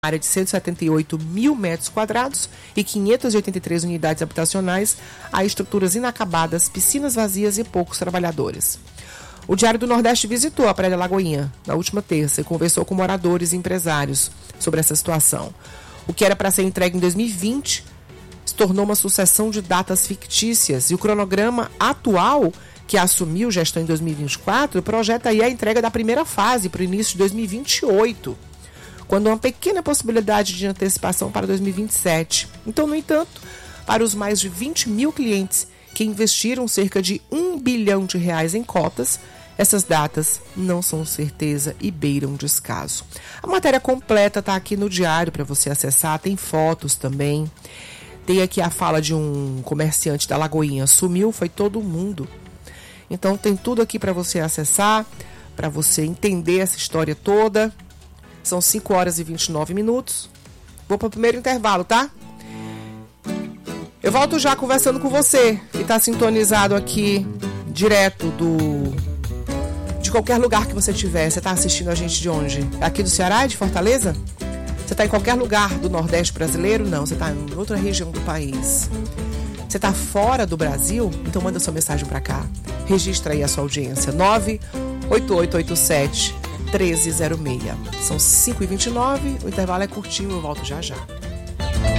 área de 178 mil metros quadrados e 583 unidades habitacionais, há estruturas inacabadas, piscinas vazias e poucos trabalhadores. O Diário do Nordeste visitou a Praia da Lagoinha na última terça e conversou com moradores e empresários sobre essa situação. O que era para ser entregue em 2020 se tornou uma sucessão de datas fictícias e o cronograma atual, que assumiu gestão em 2024, projeta aí a entrega da primeira fase para o início de 2028. Quando há uma pequena possibilidade de antecipação para 2027. Então, no entanto, para os mais de 20 mil clientes que investiram cerca de R$1 bilhão em cotas, essas datas não são certeza e beiram descaso. A matéria completa está aqui no Diário para você acessar, tem fotos também. Tem aqui a fala de um comerciante da Lagoinha, sumiu, foi todo mundo. Então tem tudo aqui para você acessar, para você entender essa história toda. São 5 horas e 29 minutos. Vou para o primeiro intervalo, tá? Eu volto já conversando com você, que está sintonizado aqui, direto de qualquer lugar que você estiver. Você está assistindo a gente de onde? Aqui do Ceará, de Fortaleza? Você está em qualquer lugar do Nordeste brasileiro? Não, você está em outra região do país. Você está fora do Brasil? Então manda sua mensagem para cá. Registra aí a sua audiência. 98887 1306. São 5h29, o intervalo é curtinho, eu volto já já.